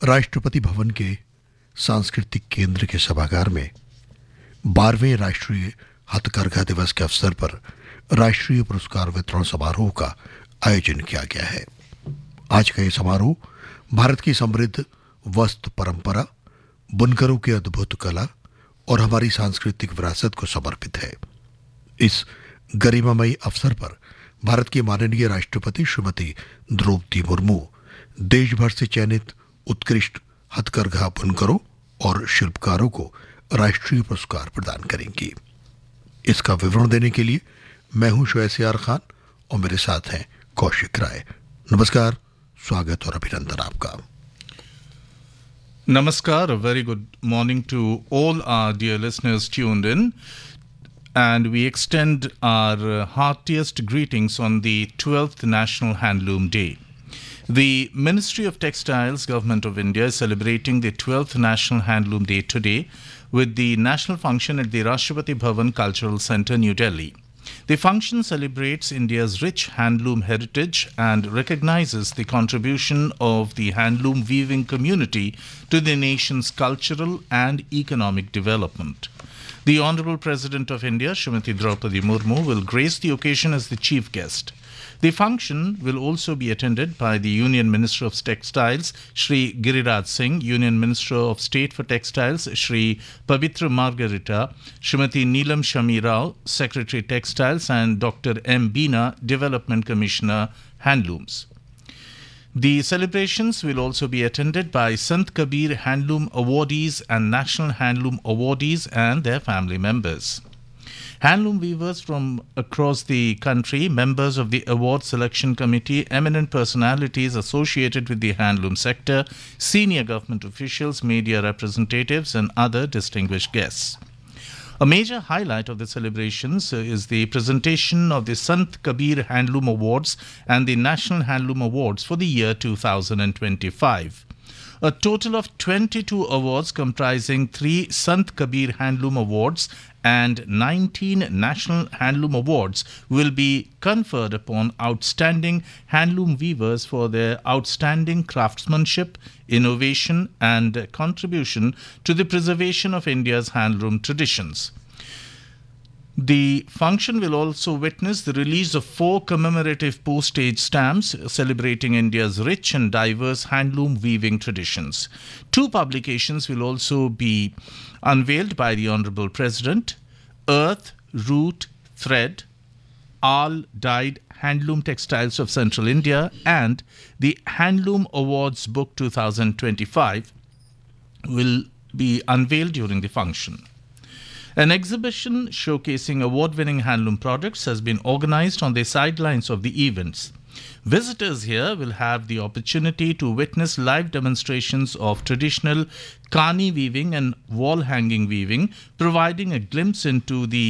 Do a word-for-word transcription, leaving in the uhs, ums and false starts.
राष्ट्रपति भवन के सांस्कृतिक केंद्र के सभागार में बारहवें राष्ट्रीय हथकरघा दिवस के अवसर पर राष्ट्रीय पुरस्कार वितरण समारोह का आयोजन किया गया है। आज का ये समारोह भारत की समृद्ध वस्त्र परंपरा, बुनकरों की अद्भुत कला और हमारी सांस्कृतिक विरासत को समर्पित है। इस गरिमामयी अवसर पर भारत की माननीय राष्ट्रपति श्रीमती द्रौपदी मुर्मू देश भर से चयनित उत्कृष्ट हथकरघा बुनकरों और शिल्पकारों को राष्ट्रीय पुरस्कार प्रदान करेंगी। इसका विवरण देने के लिए मैं हूं शुएसियार खान और मेरे साथ हैं कौशिक राय। नमस्कार, स्वागत और अभिनंदन आपका। Namaskar, a very good morning to all our dear listeners tuned in, and we extend our uh, heartiest greetings on the twelfth National Handloom Day. The Ministry of Textiles, Government of India, is celebrating the twelfth National Handloom Day today with the national function at the Rashtrapati Bhavan Cultural Centre, New Delhi. The function celebrates India's rich handloom heritage and recognizes the contribution of the handloom weaving community to the nation's cultural and economic development. The Honourable President of India, Srimati Draupadi Murmu, will grace the occasion as the chief guest. The function will also be attended by the Union Minister of Textiles, Shri Giriraj Singh, Union Minister of State for Textiles, Shri Pavitra Margarita, Srimati Neelam Shami Rao, Secretary Textiles, and Doctor M. Beena, Development Commissioner, Handlooms. The celebrations will also be attended by Sant Kabir Handloom Awardees and National Handloom Awardees and their family members. Handloom weavers from across the country, members of the award selection committee, eminent personalities associated with the handloom sector, senior government officials, media representatives, and other distinguished guests. A major highlight of the celebrations is the presentation of the Sant Kabir Handloom Awards and the National Handloom Awards for the year two thousand twenty-five. A total of twenty-two awards comprising three Sant Kabir Handloom Awards and nineteen National Handloom Awards will be conferred upon outstanding handloom weavers for their outstanding craftsmanship, innovation and contribution to the preservation of India's handloom traditions. The function will also witness the release of four commemorative postage stamps celebrating India's rich and diverse handloom weaving traditions. Two publications will also be unveiled by the Honourable President: Earth, Root, Thread, All Dyed Handloom Textiles of Central India, and the Handloom Awards Book twenty twenty-five will be unveiled during the function. An exhibition showcasing award-winning handloom products has been organized on the sidelines of the events. Visitors here will have the opportunity to witness live demonstrations of traditional Kani weaving and wall-hanging weaving, providing a glimpse into the